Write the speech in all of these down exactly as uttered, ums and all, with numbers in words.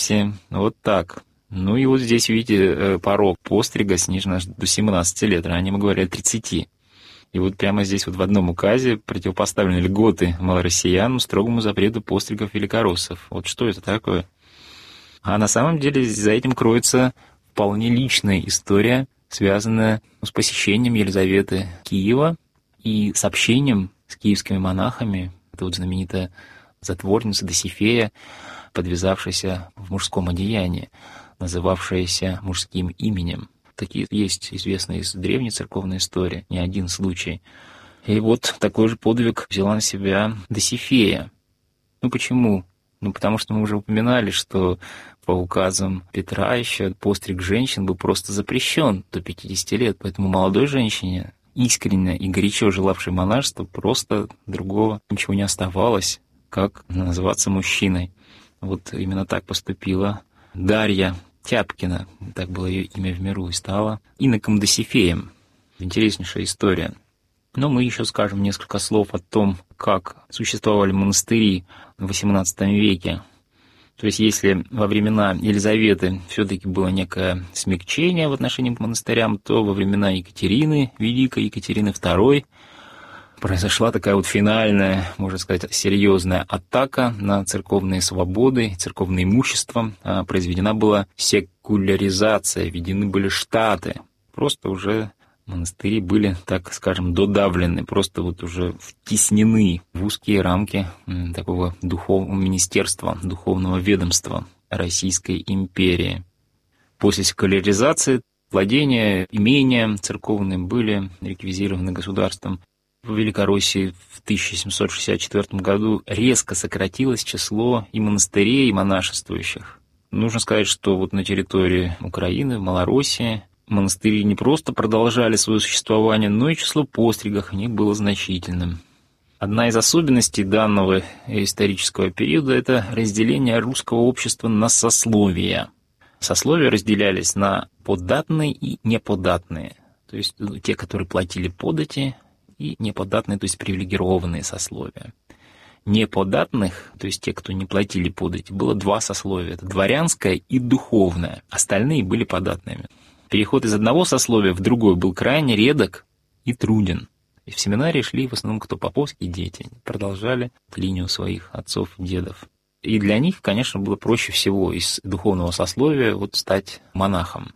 восемнадцати, вот так. Ну и вот здесь, видите, порог пострига снижен аж до семнадцати лет, ранее мы говорили о тридцати. И вот прямо здесь вот в одном указе противопоставлены льготы малороссиянам строгому запрету постригов великороссов. Вот что это такое? А на самом деле за этим кроется вполне личная история, связанная с посещением Елизаветы Киева и с общением с киевскими монахами. Это вот знаменитая затворница Досифея, подвязавшаяся в мужском одеянии, называвшаяся мужским именем. Такие есть известные из древней церковной истории, не один случай. И вот такой же подвиг взяла на себя Досифея. Ну почему? Ну потому что мы уже упоминали, что по указам Петра еще постриг женщин был просто запрещен до пятидесяти лет, поэтому молодой женщине, искренне и горячо желавшей монашества, просто другого ничего не оставалось, как называться мужчиной. Вот именно так поступила Дарья Тяпкина, так было ее имя в миру, и стала иноком Досифеем. Интереснейшая история. Но мы еще скажем несколько слов о том, как существовали монастыри в восемнадцатом веке. То есть если во времена Елизаветы все-таки было некое смягчение в отношении к монастырям, то во времена Екатерины Великой, Екатерины второй, произошла такая вот финальная, можно сказать, серьезная атака на церковные свободы, церковное имущество. Произведена была секуляризация, введены были штаты. Просто уже монастыри были, так скажем, додавлены, просто вот уже втеснены в узкие рамки такого духовного министерства, духовного ведомства Российской империи. После секуляризации владения, имения церковные были реквизированы государством. В Великороссии в тысяча семьсот шестьдесят четвёртом году резко сократилось число и монастырей, и монашествующих. Нужно сказать, что вот на территории Украины, в Малороссии, монастыри не просто продолжали свое существование, но и число постригов в них было значительным. Одна из особенностей данного исторического периода – это разделение русского общества на сословия. Сословия разделялись на податные и неподатные, то есть те, которые платили подати, и неподатные, то есть привилегированные сословия. Неподатных, то есть те, кто не платили подати, было два сословия – это дворянское и духовное, остальные были податными. Переход из одного сословия в другое был крайне редок и труден. И в семинарии шли в основном кто поповские дети, продолжали линию своих отцов и дедов. И для них, конечно, было проще всего из духовного сословия вот стать монахом.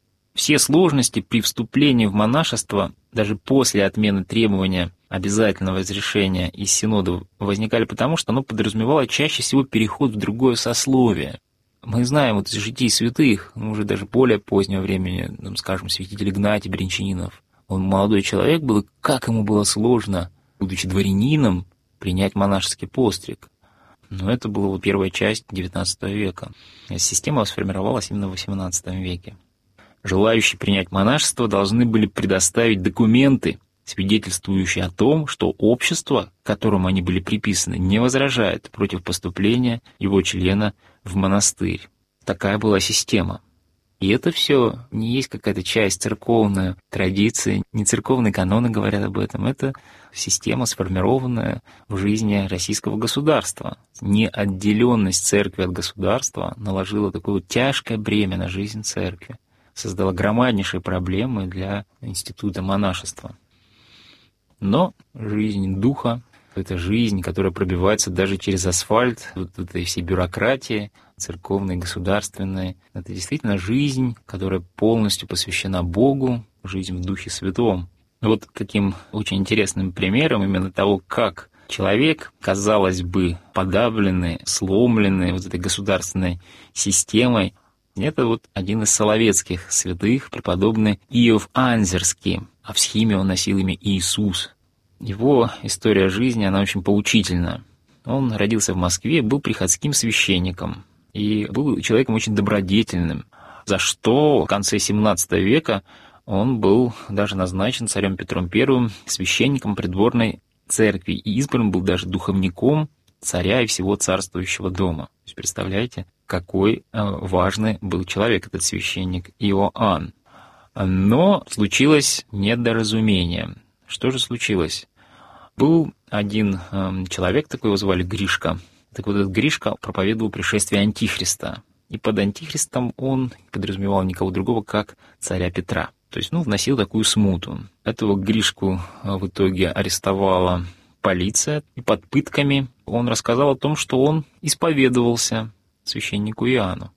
Все сложности при вступлении в монашество, даже после отмены требования обязательного разрешения из синода, возникали потому, что оно подразумевало чаще всего переход в другое сословие. Мы знаем вот из житий святых, ну, уже даже более позднего времени, ну, скажем, святитель Игнатий Брянчанинов. Он молодой человек был, и как ему было сложно, будучи дворянином, принять монашеский постриг. Но это была вот первая часть девятнадцатого века. Система сформировалась именно в восемнадцатом веке. Желающие принять монашество должны были предоставить документы, свидетельствующие о том, что общество, к которому они были приписаны, не возражает против поступления его члена в монастырь. Такая была система. И это все не есть какая-то часть церковной традиции, не церковные каноны говорят об этом, это система, сформированная в жизни российского государства. Неотделенность церкви от государства наложила такое вот тяжкое бремя на жизнь церкви, создала громаднейшие проблемы для института монашества. Но жизнь духа — это жизнь, которая пробивается даже через асфальт вот этой всей бюрократии, церковной, государственной. Это действительно жизнь, которая полностью посвящена Богу, жизнь в Духе Святом. Вот таким очень интересным примером именно того, как человек, казалось бы, подавленный, сломленный вот этой государственной системой, это вот один из соловецких святых, преподобный Иов Анзерский, а в схиме он носил имя Иисус. Его история жизни, она очень поучительна. Он родился в Москве, был приходским священником и был человеком очень добродетельным, за что в конце семнадцатого века он был даже назначен царем Петром Первым священником придворной церкви и избран был даже духовником царя и всего царствующего дома. То есть, представляете, какой важный был человек этот священник Иоанн. Но случилось недоразумение. Что же случилось? Был один э, человек, такой его звали Гришка. Так вот этот Гришка проповедовал пришествие Антихриста. И под антихристом он подразумевал никого другого, как царя Петра. То есть, ну, вносил такую смуту. Этого Гришку в итоге арестовала полиция, и под пытками он рассказал о том, что он исповедовался священнику Иоанну.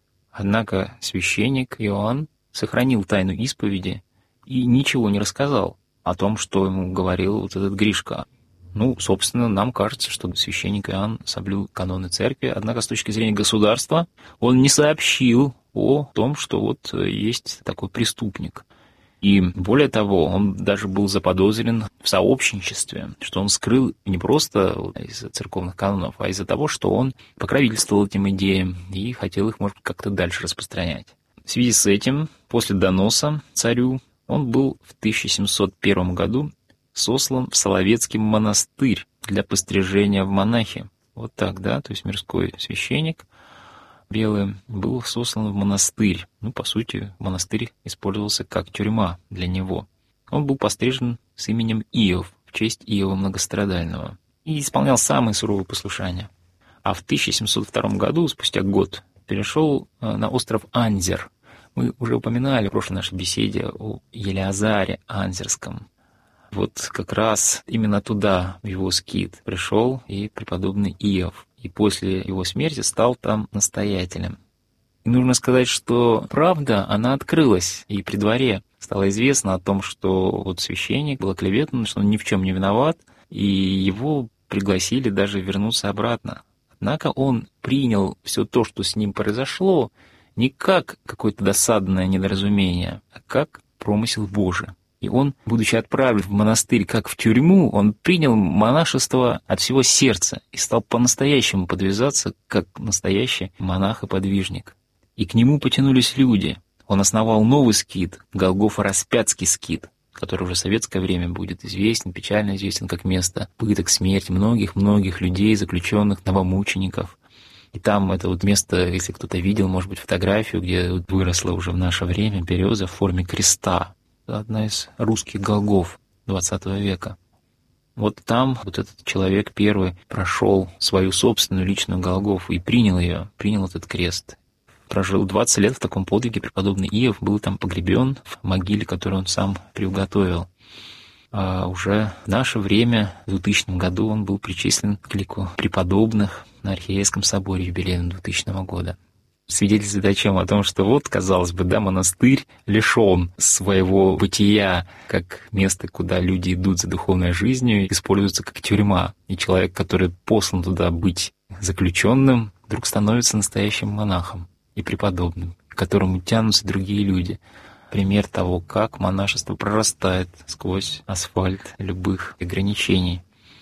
Однако священник Иоанн сохранил тайну исповеди и ничего не рассказал о том, что ему говорил вот этот Гришка. Ну, собственно, нам кажется, что священник Иоанн соблюл каноны церкви, однако с точки зрения государства он не сообщил о том, что вот есть такой преступник. И более того, он даже был заподозрен в сообщничестве, что он скрыл не просто из-за церковных канонов, а из-за того, что он покровительствовал этим идеям и хотел их, может, как-то дальше распространять. В связи с этим, после доноса царю, он был в тысяча семьсот первом году сослан в Соловецкий монастырь для пострижения в монахи. Вот так, да, то есть мирской священник белый был сослан в монастырь. Ну, по сути, монастырь использовался как тюрьма для него. Он был пострижен с именем Иов, в честь Иова Многострадального, и исполнял самые суровые послушания. А в тысяча семьсот втором году, спустя год, перешел на остров Анзер. Мы уже упоминали в прошлой нашей беседе о Елеазаре Анзерском. Вот как раз именно туда, в его скит, пришел и преподобный Иов. И после его смерти стал там настоятелем. И нужно сказать, что правда, она открылась, и при дворе стало известно о том, что вот священник был оклеветан, что он ни в чем не виноват, и его пригласили даже вернуться обратно. Однако он принял все то, что с ним произошло, не как какое-то досадное недоразумение, а как промысел Божий. И он, будучи отправлен в монастырь как в тюрьму, он принял монашество от всего сердца и стал по-настоящему подвязаться как настоящий монах и подвижник. И к нему потянулись люди. Он основал новый скит, Голгофо-Распятский скит, который уже в советское время будет известен, печально известен как место пыток, смерти многих-многих людей, заключенных, новомучеников. И там это вот место, если кто-то видел, может быть, фотографию, где выросла уже в наше время береза в форме креста. Одна из русских Голгоф двадцатого века. Вот там вот этот человек первый прошел свою собственную личную Голгофу и принял ее, принял этот крест. Прожил двадцать лет в таком подвиге, преподобный Иов был там погребен в могиле, которую он сам приуготовил. А уже в наше время, в двухтысячном году, он был причислен к лику преподобных на Архиерейском соборе юбилейном двухтысячного года. Свидетельствует о чем? О том, что вот, казалось бы, да, монастырь лишен своего бытия, как место, куда люди идут за духовной жизнью, используется как тюрьма. И человек, который послан туда быть заключенным, вдруг становится настоящим монахом и преподобным, к которому тянутся другие люди. Пример того, как монашество прорастает сквозь асфальт любых ограничений.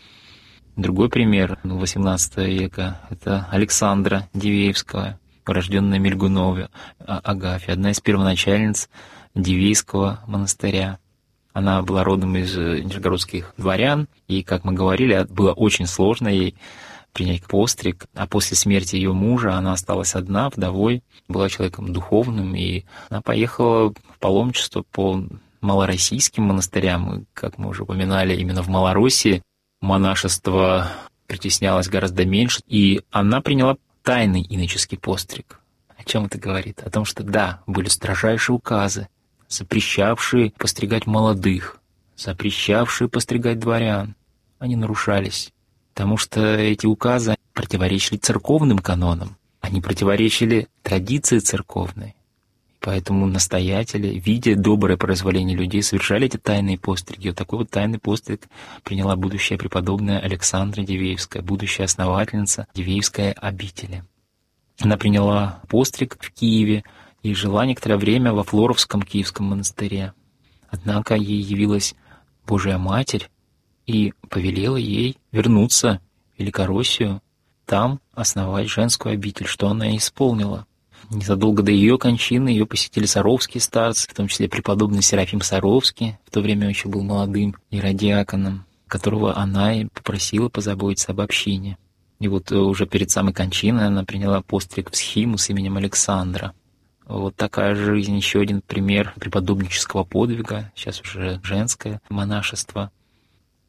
Другой пример восемнадцатого века — это Александра Дивеевская, урожденная Мельгунове Агафья, одна из первоначальниц Дивейского монастыря. Она была родом из нижегородских дворян, и, как мы говорили, было очень сложно ей принять постриг, а после смерти ее мужа она осталась одна, вдовой, была человеком духовным, и она поехала в паломничество по малороссийским монастырям, и, как мы уже упоминали, именно в Малороссии монашество притеснялось гораздо меньше, и она приняла тайный иноческий постриг. О чем это говорит? О том, что да, были строжайшие указы, запрещавшие постригать молодых, запрещавшие постригать дворян. Они нарушались, потому что эти указы противоречили церковным канонам, они противоречили традиции церковной. Поэтому настоятели, видя доброе произволение людей, совершали эти тайные постриги. Вот такой вот тайный постриг приняла будущая преподобная Александра Дивеевская, будущая основательница Дивеевской обители. Она приняла постриг в Киеве и жила некоторое время во Флоровском Киевском монастыре. Однако ей явилась Божия Матерь и повелела ей вернуться в Великороссию, там основать женскую обитель, что она и исполнила. Незадолго до ее кончины ее посетили саровские старцы, в том числе преподобный Серафим Саровский, в то время он еще был молодым иродиаконом, которого она и попросила позаботиться об общине. И вот уже перед самой кончиной она приняла постриг в схиму с именем Александра. Вот такая жизнь, еще один пример преподобнического подвига, сейчас уже женское монашество.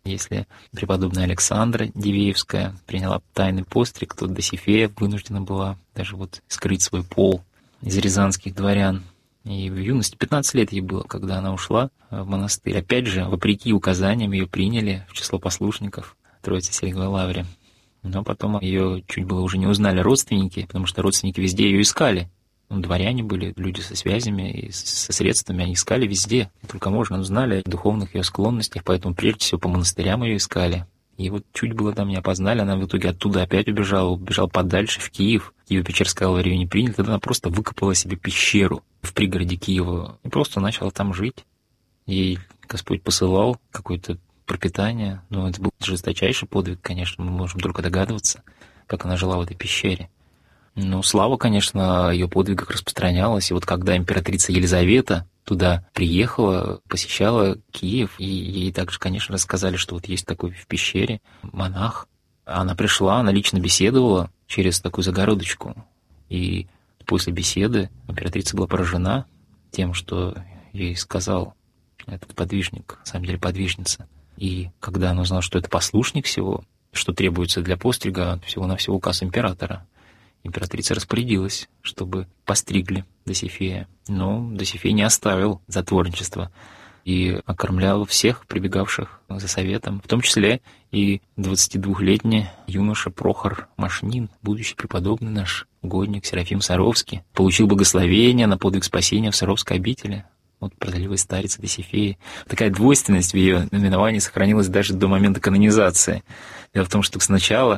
Если преподобная Александра Дивеевская приняла тайный постриг, то Досифея вынуждена была даже вот скрыть свой пол из рязанских дворян. И в юности, пятнадцать лет ей было, когда она ушла в монастырь. Опять же, вопреки указаниям, ее приняли в число послушников Троицы Сергиевой Лавре. Но потом ее чуть было уже не узнали родственники, потому что родственники везде ее искали. Ну, дворяне были, люди со связями и со средствами, они искали везде. Только можно, узнали о духовных ее склонностях, поэтому прежде всего по монастырям ее искали. И вот чуть было там не опознали, она в итоге оттуда опять убежала, убежала подальше, в Киев. Киево-Печерская лавра ее не приняли, тогда она просто выкопала себе пещеру в пригороде Киева и просто начала там жить. Ей Господь посылал какое-то пропитание, но это был жесточайший подвиг, конечно, мы можем только догадываться, как она жила в этой пещере. Ну, слава, конечно, о ее подвигах распространялась. И вот когда императрица Елизавета туда приехала, посещала Киев, и ей также, конечно, рассказали, что вот есть такой в пещере монах. Она пришла, она лично беседовала через такую загородочку. И после беседы императрица была поражена тем, что ей сказал этот подвижник, на самом деле подвижница. И когда она узнала, что это послушник всего, что требуется для пострига, всего-навсего указ императора, императрица распорядилась, чтобы постригли Досифея. Но Досифей не оставил затворничество и окормлял всех прибегавших за советом, в том числе и двадцатидвухлетний юноша Прохор Машнин, будущий преподобный наш угодник Серафим Саровский, получил благословение на подвиг спасения в Саровской обители. Вот прозорливой старицы Досифеи. Такая двойственность в ее наименовании сохранилась даже до момента канонизации. Дело в том, что сначала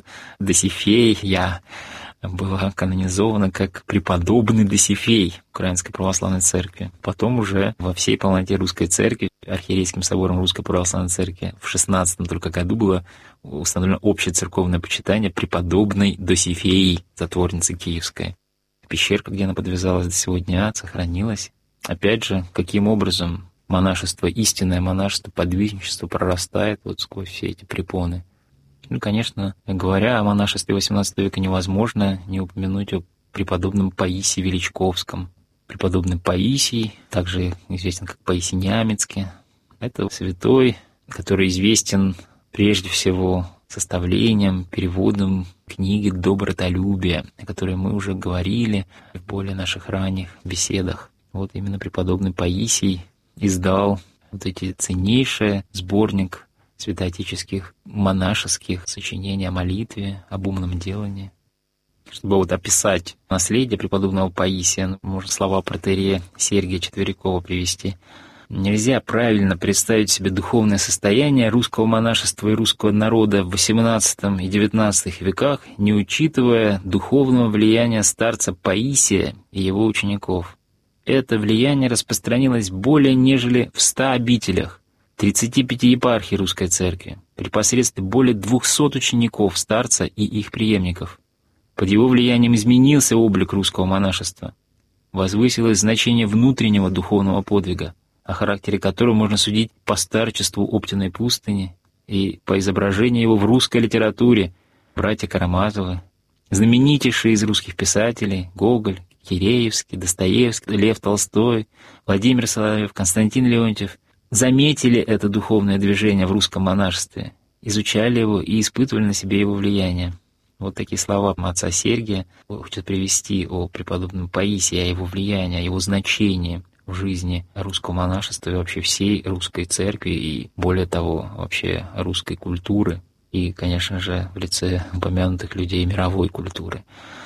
Досифея была канонизована как преподобный Досифей Украинской Православной Церкви. Потом уже во всей полноте Русской Церкви, Архиерейским собором Русской Православной Церкви в шестнадцатом только году было установлено общее церковное почитание преподобной Досифеи, затворницы Киевской. Пещерка, где она подвязалась до сего дня, сохранилась. Опять же, каким образом монашество, истинное монашество, подвижничество прорастает вот сквозь все эти препоны. Ну, конечно, говоря о монашестве восемнадцатого века, невозможно не упомянуть о преподобном Паисии Величковском. Преподобный Паисий, также известен как Паисий Нямецкий, это святой, который известен прежде всего составлением, переводом книги «Добротолюбие», о которой мы уже говорили в более наших ранних беседах. Вот именно преподобный Паисий издал вот эти ценнейший сборник святоотеческих монашеских сочинений о молитве, об умном делании. Чтобы вот описать наследие преподобного Паисия, можно слова протоиерея Сергия Четверякова привести. Нельзя правильно представить себе духовное состояние русского монашества и русского народа в восемнадцатом и девятнадцатом веках, не учитывая духовного влияния старца Паисия и его учеников. Это влияние распространилось более нежели в ста обителях, тридцати пяти епархий Русской Церкви, при посредстве более двухсот учеников старца и их преемников. Под его влиянием изменился облик русского монашества, возвысилось значение внутреннего духовного подвига, о характере которого можно судить по старчеству Оптиной пустыни и по изображению его в русской литературе братья Карамазовы, знаменитейшие из русских писателей Гоголь, Киреевский, Достоевский, Лев Толстой, Владимир Соловьев, Константин Леонтьев заметили это духовное движение в русском монашестве, изучали его и испытывали на себе его влияние. Вот такие слова отца Сергия хочет привести о преподобном Паисии, о его влиянии, о его значении в жизни русского монашества и вообще всей русской церкви, и более того, вообще русской культуры, и, конечно же, в лице упомянутых людей мировой культуры.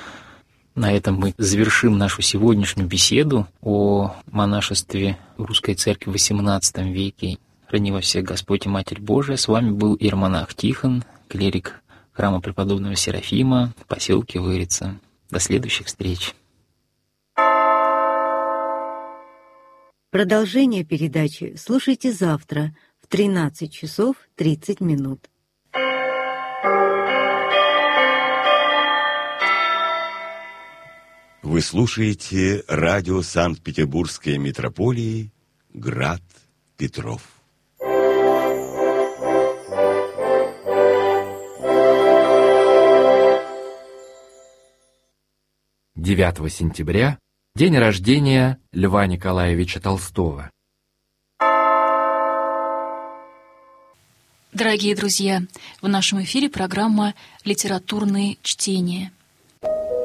На этом мы завершим нашу сегодняшнюю беседу о монашестве русской церкви в восемнадцатом веке. Храни вас всех Господь и Матерь Божия. С вами был иеромонах Тихон, клирик храма преподобного Серафима в поселке Вырица. До следующих встреч. Продолжение передачи слушайте завтра в тринадцать часов тридцать минут. Вы слушаете радио Санкт-Петербургской митрополии «Град Петров». девятого сентября – день рождения Льва Николаевича Толстого. Дорогие друзья, в нашем эфире программа «Литературные чтения».